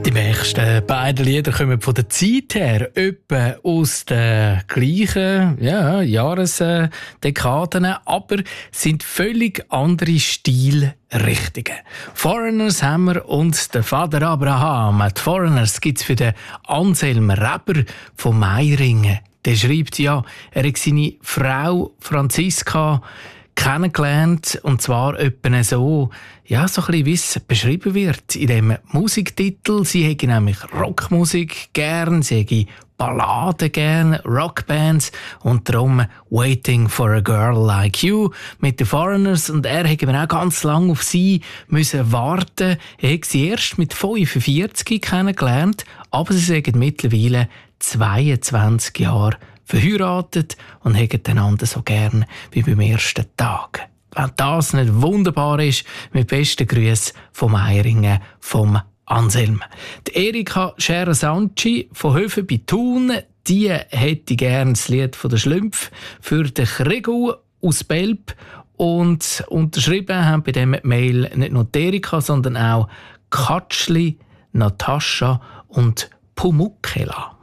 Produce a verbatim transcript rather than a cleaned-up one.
Die nächsten beiden Lieder kommen von der Zeit her etwa aus den gleichen ja, Jahresdekaden, aber sind völlig andere Stilrichtungen. Foreigners haben wir und der Vater Abraham. Die Foreigners gibt es für den Anselm Reber von Meiringen. Der schreibt ja, er hat seine Frau Franziska kennengelernt, und zwar etwa so, ja, so ein bisschen, wie es beschrieben wird in dem Musiktitel. Sie hätte nämlich Rockmusik gern, sie hätte Balladen gern, Rockbands und darum «Waiting for a Girl Like You» mit den Foreigners, und er hätte auch ganz lange auf sie müssen warten. Er hat sie erst mit fünfundvierzig kennengelernt, aber sie sagen mittlerweile zweiundzwanzig Jahre verheiratet und haben einander so gern wie beim ersten Tag. Wenn das nicht wunderbar ist, mit besten Grüßen vom Meiringen, vom Anselm. Die Erika Scherer-Sanci von Höfen bei Thun, die hätte gern das Lied von der Schlümpf für den Gregor aus Belp. Und unterschrieben haben bei diesem Mail nicht nur die Erika, sondern auch Katschli, Natascha und Pumukkela.